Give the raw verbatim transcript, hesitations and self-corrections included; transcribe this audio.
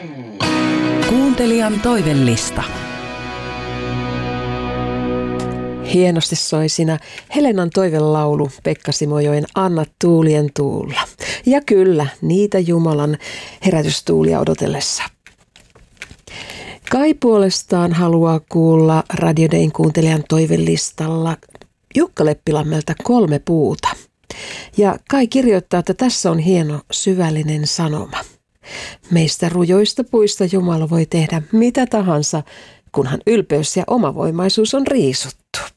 Kuuntelijan toivellista. Hienosti soi siinä Helenan toivelaulu Pekka Simojoen Anna tuulien tuulla. Ja kyllä, niitä Jumalan herätystuulia odotellessa. Kai puolestaan haluaa kuulla Radio Dayn kuuntelijan toivellistalla Jukka Leppilammelta Kolme puuta. Ja Kai kirjoittaa, että tässä on hieno syvällinen sanoma. Meistä rujoista puista Jumala voi tehdä mitä tahansa, kunhan ylpeys ja omavoimaisuus on riisuttu.